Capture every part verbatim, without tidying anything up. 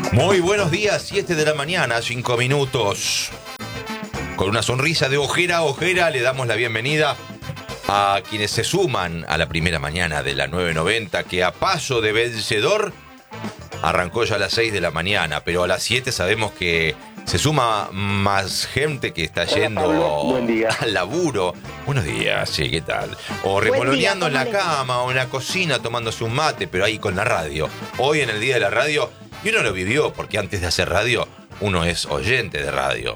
Muy buenos días, siete de la mañana, cinco minutos. Con una sonrisa de ojera a ojera le damos la bienvenida a quienes se suman a la primera mañana de la nueve noventa, que a paso de vencedor arrancó ya a las seis de la mañana, pero a las siete sabemos que se suma más gente que está yendo al laburo. Buenos días, sí, ¿qué tal? O remoloneando en la cama o en la cocina tomándose un mate, pero ahí con la radio. Hoy en el Día de la Radio, y uno lo vivió porque antes de hacer radio, uno es oyente de radio.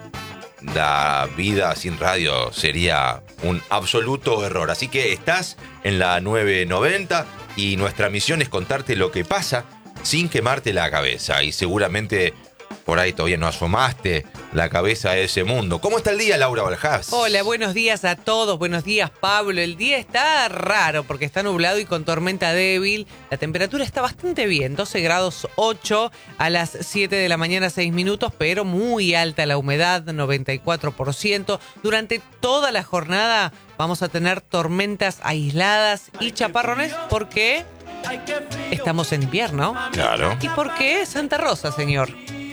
La vida sin radio sería un absoluto error. Así que estás en la nueve noventa y nuestra misión es contarte lo que pasa sin quemarte la cabeza. Y seguramente por ahí todavía no asomaste la cabeza a ese mundo. ¿Cómo está el día, Laura Baljás? Hola, buenos días a todos. Buenos días, Pablo. El día está raro porque está nublado y con tormenta débil. La temperatura está bastante bien, doce grados ocho a las siete de la mañana, seis minutos, pero muy alta la humedad, noventa y cuatro por ciento. Durante toda la jornada vamos a tener tormentas aisladas y chaparrones porque estamos en invierno. Claro. ¿Y por qué Santa Rosa, señor?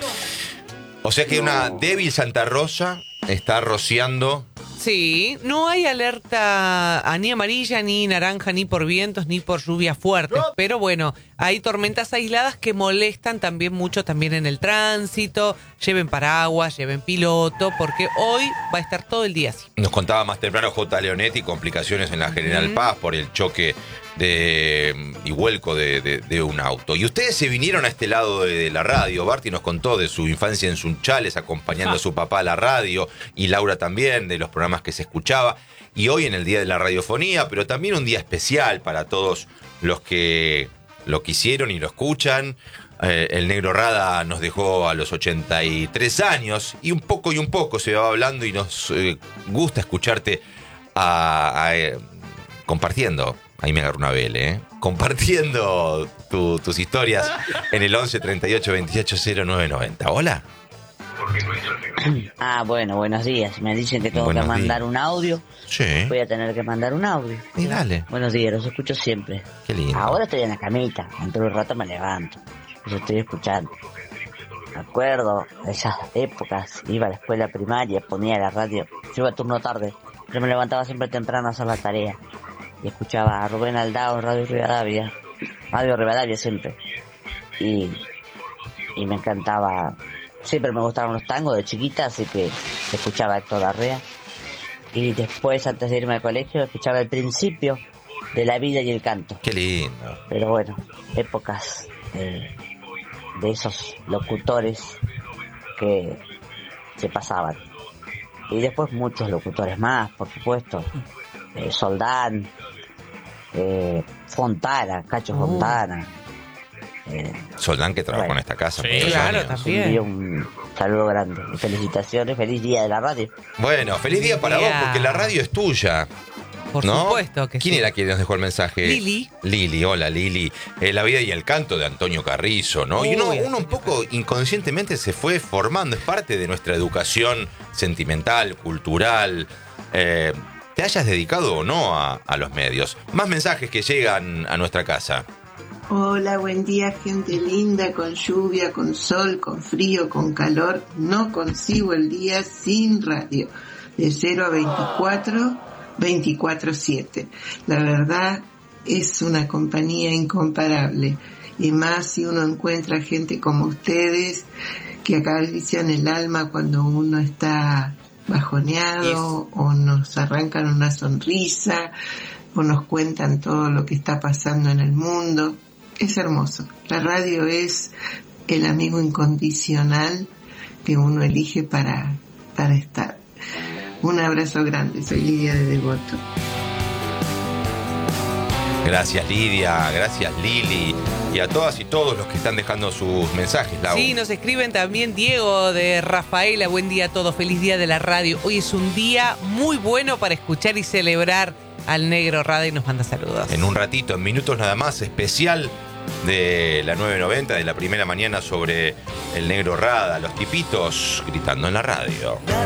O sea que una débil Santa Rosa está rociando. Sí, no hay alerta a ni amarilla, ni naranja, ni por vientos, ni por lluvias fuertes. Pero bueno, hay tormentas aisladas que molestan también mucho también en el tránsito. Lleven paraguas, lleven piloto, porque hoy va a estar todo el día así. Nos contaba más temprano J. Leonetti complicaciones en la General mm. Paz por el choque de y vuelco de, de, de un auto. Y ustedes se vinieron a este lado de, de la radio. Barty nos contó de su infancia en Sunchales, acompañando ah. a su papá a la radio, y Laura también, de los programas que se escuchaba. Y hoy en el Día de la Radiofonía, pero también un día especial para todos los que lo quisieron y lo escuchan. Eh, el Negro Rada nos dejó a los ochenta y tres años, y un poco y un poco se va hablando, y nos eh, gusta escucharte a, a, eh, compartiendo. Ahí me agarró una vele, ¿eh? Compartiendo tu, tus historias en el once treinta y ocho veintiocho cero nueve noventa. Hola. Ah, bueno, buenos días. Me dicen que tengo buenos que mandar días. Un audio. Sí. Voy a tener que mandar un audio. Y dale. Buenos días, los escucho siempre. Qué lindo. Ahora estoy en la camita. Dentro de un rato me levanto. Los estoy escuchando. Me acuerdo de esas épocas. Iba a la escuela primaria, ponía la radio. Yo iba a turno tarde. Yo me levantaba siempre temprano a hacer la tarea. Y escuchaba a Rubén Aldao en Radio Rivadavia, Radio Rivadavia siempre, y, y me encantaba, siempre me gustaban los tangos de chiquita, así que escuchaba a Héctor Larrea, y después, antes de irme al colegio, escuchaba el principio de La Vida y el Canto. Qué lindo. Pero bueno, épocas de, de esos locutores que se pasaban, y después muchos locutores más, por supuesto. Eh, Soldán, eh, Fontana, Cacho uh. Fontana. Eh, Soldán, que trabajó bueno, en esta casa. Sí, claro, años. También. Un saludo grande. Felicitaciones, feliz día de la radio. Bueno, feliz día para vos, porque la radio es tuya. Por ¿no? supuesto que ¿Quién sí. era quien nos dejó el mensaje? Lili. Lili, hola Lili. Eh, la vida y el canto de Antonio Carrizo, ¿no? Uy, y uno, uno un poco inconscientemente se fue formando, es parte de nuestra educación sentimental, cultural. Eh, te hayas dedicado o no a, a los medios. Más mensajes que llegan a nuestra casa. Hola, buen día, gente linda, con lluvia, con sol, con frío, con calor. No consigo el día sin radio. De cero a veinticuatro, veinticuatro siete. La verdad es una compañía incomparable. Y más si uno encuentra gente como ustedes que acarician el alma cuando uno está bajoneado, o nos arrancan una sonrisa, o nos cuentan todo lo que está pasando en el mundo. Es hermoso. La radio es el amigo incondicional que uno elige para, para estar. Un abrazo grande, soy Lidia de Devoto. Gracias Lidia, gracias Lili, y a todas y todos los que están dejando sus mensajes, Lau. Sí, nos escriben también Diego de Rafaela, buen día a todos, feliz día de la radio. Hoy es un día muy bueno para escuchar y celebrar al Negro Rada, y nos manda saludos. En un ratito, en minutos nada más, especial de la nueve noventa, de la primera mañana, sobre el Negro Rada, los tipitos gritando en la radio.